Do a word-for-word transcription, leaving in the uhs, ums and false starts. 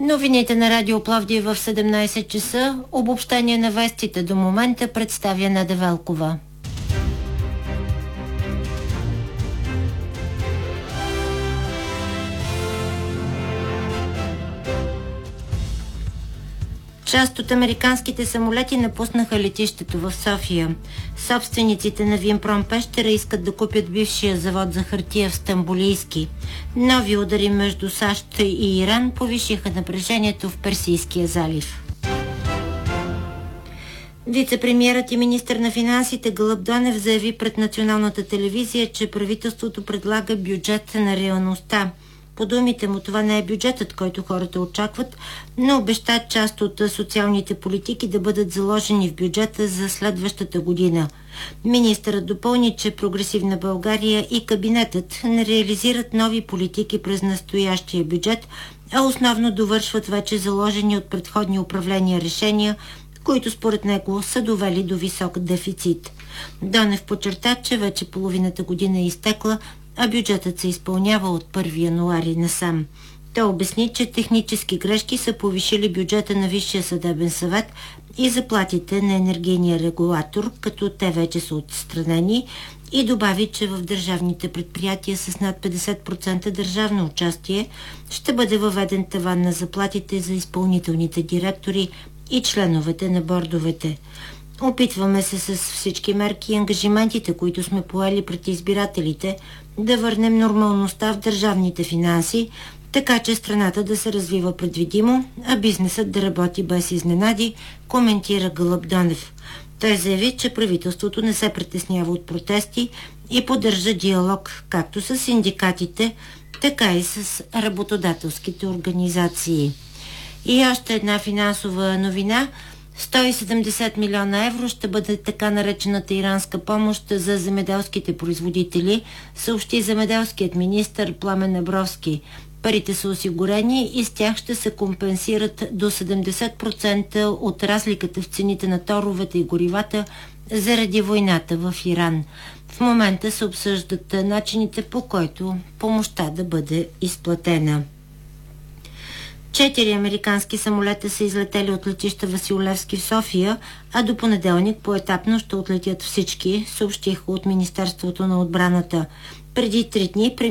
Новините на Радио Пловдив в седемнайсет часа. Обобщение на вестите до момента представя Неда Велкова. Част от американските самолети напуснаха летището в София. Собствениците на Винпром Пещера искат да купят бившия завод за хартия в Стамболийски. Нови удари между САЩ и Иран повишиха напрежението в Персийския залив. Вице-премиерът и министър на финансите Гълъб Донев заяви пред националната телевизия, че правителството предлага бюджет на реалността. По думите му, това не е бюджетът, който хората очакват, но обеща част от социалните политики да бъдат заложени в бюджета за следващата година. Министърът допълни, че Прогресивна България и кабинетът не реализират нови политики през настоящия бюджет, а основно довършват вече заложени от предходни управления решения, които според него са довели до висок дефицит. Донев подчерта, че вече половината година е изтекла, а бюджетът се изпълнява от първи януари насам. Той обясни, че технически грешки са повишили бюджета на Висшия съдебен съвет и заплатите на енергийния регулатор, като те вече са отстранени, и добави, че в държавните предприятия с над петдесет процента държавно участие ще бъде въведен таван на заплатите за изпълнителните директори и членовете на бордовете. Опитваме се с всички мерки и ангажиментите, които сме поели пред избирателите, да върнем нормалността в държавните финанси, така че страната да се развива предвидимо, а бизнесът да работи без изненади, коментира Гълъб Донев. Той заяви, че правителството не се притеснява от протести и поддържа диалог както с синдикатите, така и с работодателските организации. И още една финансова новина. сто и седемдесет милиона евро ще бъде така наречената иранска помощ за земеделските производители, съобщи земеделският министър Пламен Абровски. Парите са осигурени и с тях ще се компенсират до седемдесет процента от разликата в цените на торовете и горивата заради войната в Иран. В момента се обсъждат начините, по който помощта да бъде изплатена. Четири американски самолета са излетели от летища Васил Левски в София, а до понеделник поетапно ще отлетят всички, съобщиха от Министерството на отбраната. Преди три дни